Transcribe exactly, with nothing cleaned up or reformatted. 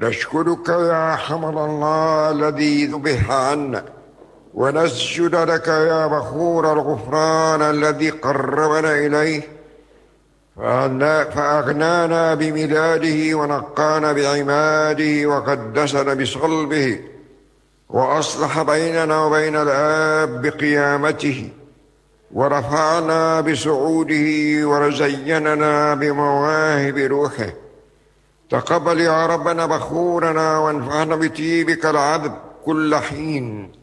نشكرك يا حمل الله الذي ذبح عنا، ونسجد لك يا بخور الغفران الذي قربنا إليه، فأغنانا بميلاده ونقانا بعماده وقدسنا بصلبه، وأصلح بيننا وبين الآب بقيامته، ورفعنا بصعوده، وزيننا بمواهب روحه. تقبل يا ربنا بخورنا، وانفعنا بطيبك العذب كل حين،